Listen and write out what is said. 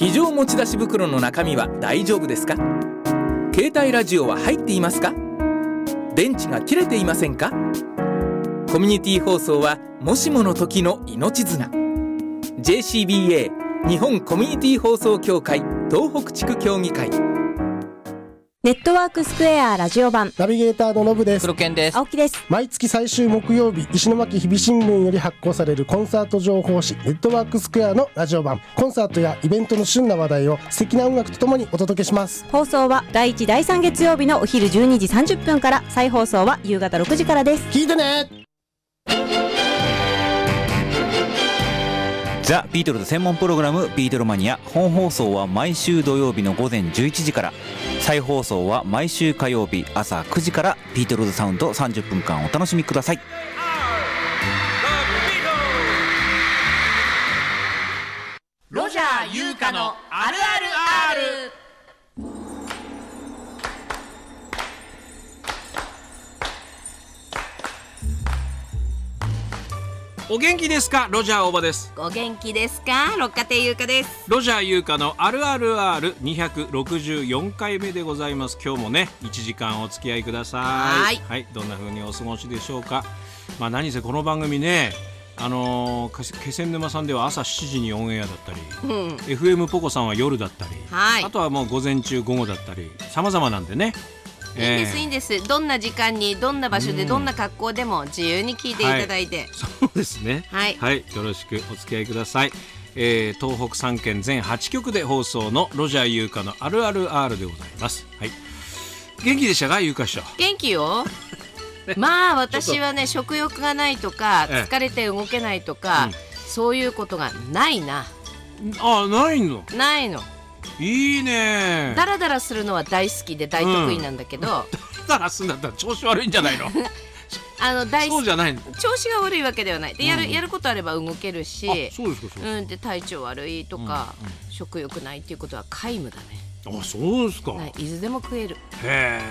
非常持ち出し袋の中身は大丈夫ですか？携帯ラジオは入っていますか？電池が切れていませんか？コミュニティ放送はもしもの時の命綱。 JCBA 日本コミュニティ放送協会東北地区協議会。 ネットワークスクエアラジオ版ナビゲーターのノブです。 黒犬です。 青木です。 毎月最終木曜日、石巻日々新聞より発行されるコンサート情報誌ネットワークスクエアのラジオ版。コンサートやイベントの旬な話題を素敵な音楽とともにお届けします。 放送は第1第3月曜日のお昼12時30分から、再放送は夕方6時からです。 聞いてね。 ザ・ビートルズ専門プログラムビートルマニア。本放送は毎週土曜日の午前11時から、再放送は毎週火曜日朝9時から。ビートルズサウンド30分間お楽しみください。 ロジャー優香のあるある R。 お元気ですか？ロジャー大場です。 お元気ですか？六花亭優香です。 ロジャー優香のあるある R264 回目でございます。今日もね1時間お付き合いください。はい、どんな風にお過ごしでしょうか。何せこの番組ね、気仙沼さんでは朝7時にオンエアだったり、FM ポコさんは夜だったり、あとはもう午前中午後だったり様々なんでね。 いいんです、いいんです。どんな時間にどんな場所でどんな格好でも自由に聞いていただいて、 そうですね。はい、よろしくお付き合いください。東北3県全8局で放送のロジャー優香のあるある R でございます。はい、元気でしたか？優香師匠。元気よ。私はね、食欲がないとか疲れて動けないとか、そういうことがないな。 ないの？ ないの。 いいね。 ダラダラするのは大好きで大得意なんだけど、 ダラすんだったら調子悪いんじゃないの？そうじゃないの。 調子が悪いわけではないで、やることあれば動けるし、 そうですか。 で体調悪いとか、食欲ないっていうことは皆無だね。 そうですか。 いつでも食える。 へえ。